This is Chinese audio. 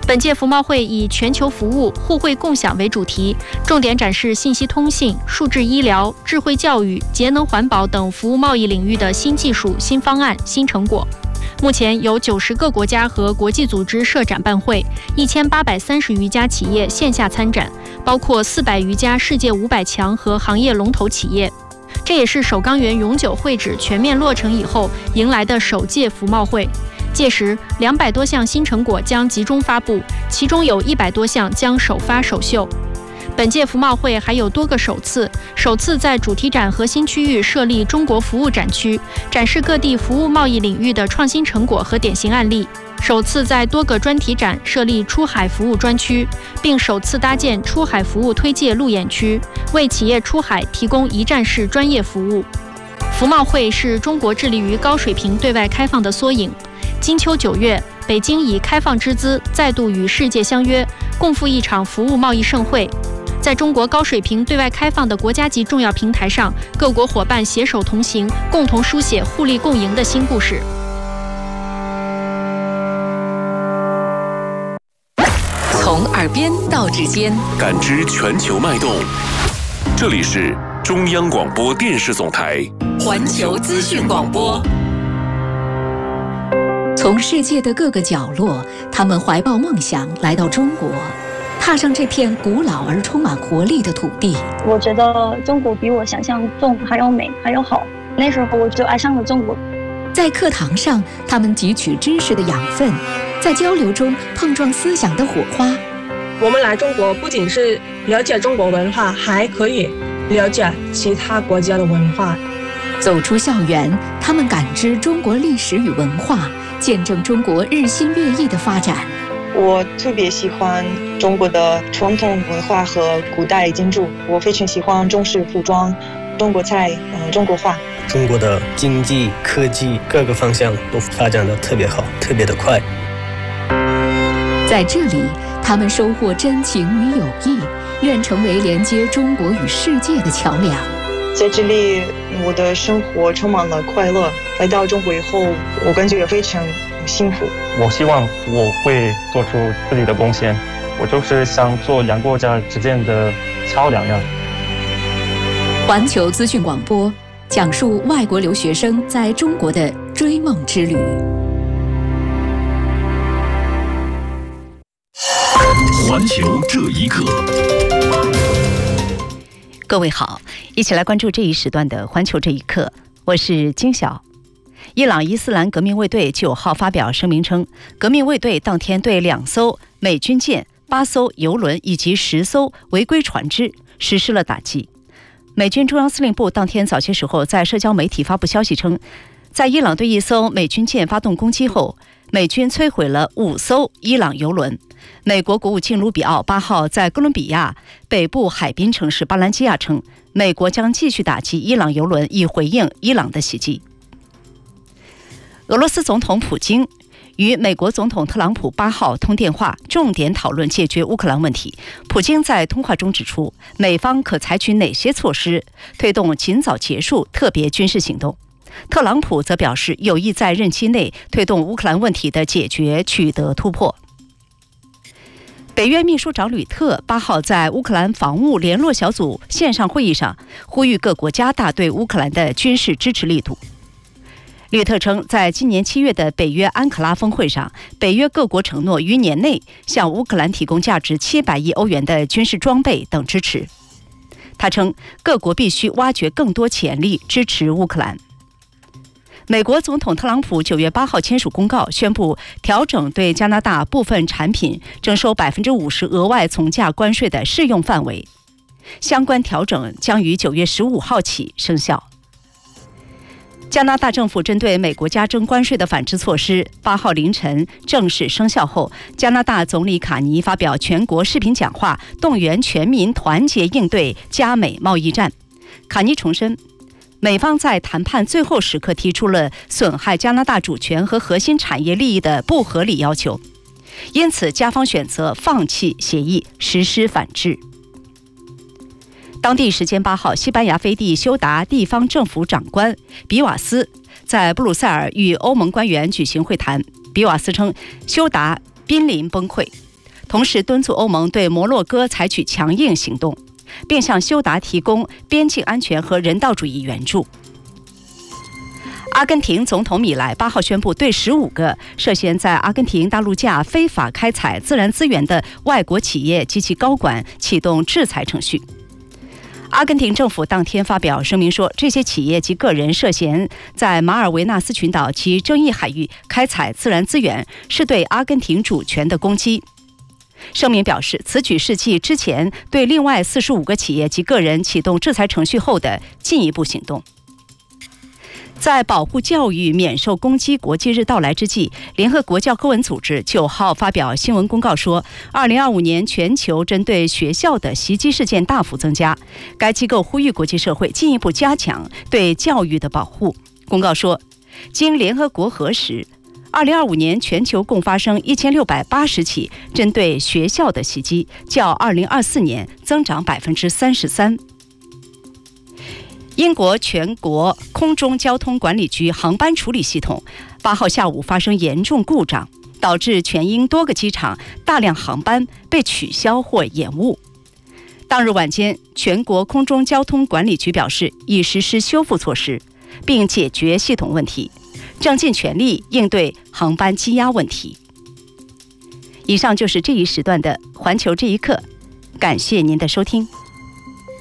本届服贸会以全球服务、互惠共享为主题，重点展示信息通信、数字医疗、智慧教育、节能环保等服务贸易领域的新技术、新方案、新成果。目前有90个国家和国际组织设展办会，1830余家企业线下参展，包括400余家世界500强和行业龙头企业。这也是首钢园永久会址全面落成以后迎来的首届服贸会。届时，200多项新成果将集中发布，其中有100多项将首发首秀。本届服贸会还有多个首次在主题展核心区域设立中国服务展区，展示各地服务贸易领域的创新成果和典型案例；首次在多个专题展设立出海服务专区，并首次搭建出海服务推介路演区，为企业出海提供一站式专业服务。服贸会是中国致力于高水平对外开放的缩影。金秋9月，北京以开放之姿再度与世界相约，共赴一场服务贸易盛会。在中国高水平对外开放的国家级重要平台上，各国伙伴携手同行，共同书写互利共赢的新故事。 从耳边到指尖， 感知全球脉动。这里是中央广播电视总台环球资讯广播。从世界的各个角落，他们怀抱梦想来到中国，踏上这片古老而充满活力的土地。 我觉得中国比我想象中还要美，还要好。那时候我就爱上了中国。 在课堂上，他们汲取知识的养分，在交流中碰撞思想的火花。 我们来中国不仅是了解中国文化，还可以了解其他国家的文化。 走出校园，他们感知中国历史与文化，见证中国日新月异的发展。 我特别喜欢中国的传统文化和古代建筑，我非常喜欢中式服装、中国菜、中国画。 中国的经济、科技各个方向都发展得特别好，特别的快。 在这里，他们收获真情与友谊，愿成为连接中国与世界的桥梁。 在这里，我的生活充满了快乐。来到中国以后，我感觉非常幸福。 我希望我会做出自己的贡献，我就是想做两国家之间的桥梁呀。 环球资讯广播讲述外国留学生在中国的追梦之旅。 环球这一刻。 各位好，一起来关注这一时段的环球这一刻，我是金晓。伊朗伊斯兰革命卫队9号发表声明称，革命卫队当天对2艘美军舰、8艘油轮以及10艘违规船只实施了打击。美军中央司令部当天早些时候在社交媒体发布消息称，在伊朗对一艘美军舰发动攻击后，美军摧毁了5艘伊朗油轮。美国国务卿卢比奥8号在哥伦比亚北部海滨城市巴兰基亚称，美国将继续打击伊朗油轮，以回应伊朗的袭击。俄罗斯总统普京与美国总统特朗普8号通电话，重点讨论解决乌克兰问题。普京在通话中指出，美方可采取哪些措施推动尽早结束特别军事行动。特朗普则表示，有意在任期内推动乌克兰问题的解决取得突破。北约秘书长吕特8号在乌克兰防务联络小组线上会议上呼吁各国加大对乌克兰的军事支持力度。吕特称，在今年7月的北约安卡拉峰会上，北约各国承诺于年内向乌克兰提供价值700亿欧元的军事装备等支持。他称，各国必须挖掘更多潜力，支持乌克兰。美国总统特朗普9月8号签署公告，宣布调整对加拿大部分产品征收50%额外从价关税的适用范围。相关调整将于9月15号起生效。加拿大政府针对美国加征关税的反制措施8号凌晨正式生效后，加拿大总理卡尼发表全国视频讲话，动员全民团结应对加美贸易战。卡尼重申，美方在谈判最后时刻提出了损害加拿大主权和核心产业利益的不合理要求，因此加方选择放弃协议，实施反制。当地时间8号，西班牙飞地休达地方政府长官比瓦斯在布鲁塞尔与欧盟官员举行会谈。比瓦斯称，休达濒临崩溃。 同时敦促欧盟对摩洛哥采取强硬行动，并向休达提供边境安全和人道主义援助。阿根廷总统米莱8号宣布，对15个涉嫌在阿根廷大陆架非法开采自然资源的外国企业及其高管启动制裁程序。阿根廷政府当天发表声明说，这些企业及个人涉嫌在马尔维纳斯群岛及争议海域开采自然资源，是对阿根廷主权的攻击。声明表示，此举是继之前对另外45个企业及个人启动制裁程序后的进一步行动。在保护教育免受攻击国际日到来之际，联合国教科文组织9号发表新闻公告说，2025年全球针对学校的袭击事件大幅增加。该机构呼吁国际社会进一步加强对教育的保护。公告说，经联合国核实，2025年全球共发生1680起针对学校的袭击，较2024年增长33%。英国全国空中交通管理局航班处理系统8号下午发生严重故障，导致全英多个机场大量航班被取消或延误。当日晚间，全国空中交通管理局表示，已实施修复措施，并解决系统问题，正尽全力应对航班积压问题。以上就是这一时段的环球这一刻，感谢您的收听。